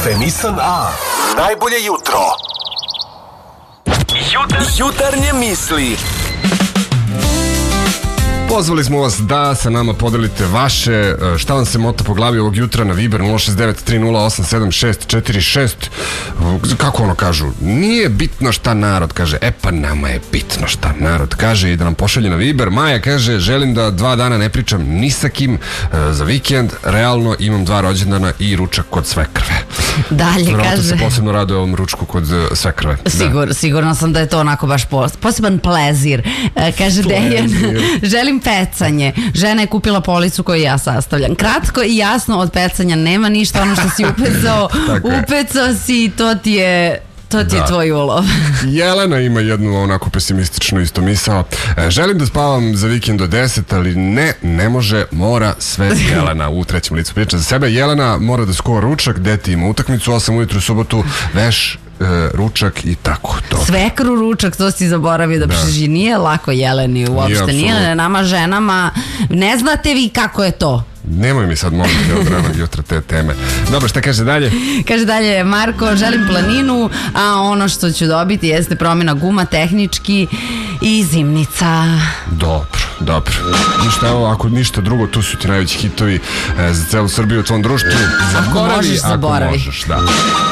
Kafe Nissan A. Najbolje jutro. Jutarnje misli. Pozvali smo vas da sa nama podelite vaše, šta vam se mota po glavi ovog jutra na Viber 069-308-7646. Kako ono kažu? Nije bitno šta narod kaže. E pa nama je bitno šta narod kaže i da nam pošalje na Viber. Maja kaže, želim da 2 dana ne pričam ni sa kim za vikend. Realno imam 2 rođendana i ručak kod svekrve. Dalje Vjerojatno kaže... se posebno raduje ovom ručku kod svekrve. Sigurno sam da je to onako baš poseban plezir. Kaže Dejan, želim pecanje. Žena je kupila policu koju ja sastavljam. Kratko i jasno, od pecanja nema ništa. Ono što si upecao si, to ti je tvoj ulov. Jelena ima jednu onako pesimističnu isto misao. Želim da spavam za vikend do 10, ali ne može, mora sve. Jelena u trećem licu priča za sebe. Jelena mora da skuva ručak, deti ima utakmicu 8 ujutru u subotu, veš, ručak i tako to. Svekru ručak, to si zaboravio da priži. Nije lako Jeleni uopšte. Nije nama ženama. Ne znate vi kako je to. Nemoj mi sad moliti od ranog jutra te teme. Dobro, šta kaže dalje? Kaže dalje Marko, želim planinu, a ono što ću dobiti jeste promjena guma tehnički i zimnica. Dobro. Ništa, evo, ako ništa drugo, tu su ti najveći hitovi za celu Srbiju u tvom društvu. Zaboravi ako možeš, da.